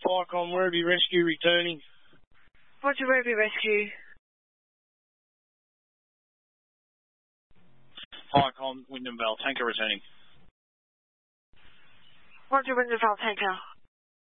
Icon Werribee Rescue returning. Roger, Werribee Rescue. Icon Wyndham Vale Tanker returning. Roger, Wyndham Vale Tanker.